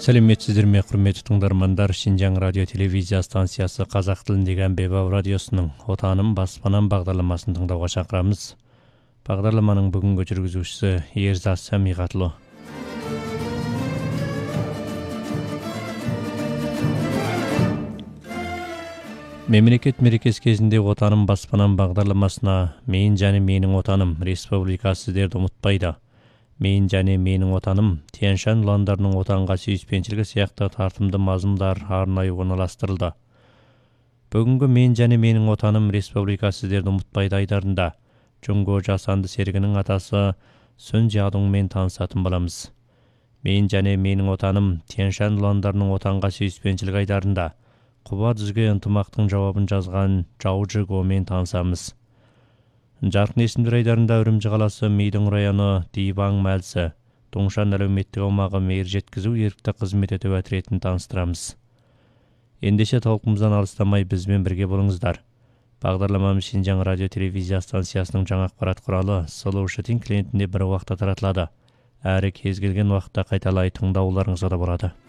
Сәлеметсіздер ме, құрметті тыңдармандар. Шинжаң радио телевизия станциясы қазақ тіліндегі әмбебап радиосының «Отаным баспанам» бағдарламасын тыңдауға шақырамыз. Бағдарламаның бүгінгі жүргізушісі Ерзат Сәмиғатлы. Мемлекет мерекесі кезінде «Отаным баспанам» бағдарламасына «Мен және менің отаным» республикасы сіздерді ұмытпайды. «Мен және менің отаным» Тянь-Шань ұландарының отанға сүйіспеншілігі сияқты тартымды мазмұндар арнайы орналастырылды. Бүгінгі «Мен және менің отаным» республикасы сіздерді ұмытпайды айдарында Джунго жасанды серігінің атасы Сүн Жиадуңмен танысатын боламыз. «Мен және менің отаным» Тянь-Шань ұландарының отанға сүйіспеншілік айдарында Құба дүзге ынтымақтың жауабын жазған Жау Жигомен танысамыз. Жарқын есімдер айдарында Үрімжі қаласы Мейдің районы Дибаң мәлісі Доңшан әлеуметтік аумағы мейір жеткізу ерікті қызмет ету әтретін таныстырамыз. Ендеше талқымыздан алыстамай бізбен бірге болыңыздар. Бағдарламамыз Шинжаң радио телевизия станциясының жаңа ақпарат құралы Solution клиентінде бір уақытта таратылады. Әрі кез келген уақытта қайталай тыңдауларыңызға да болады.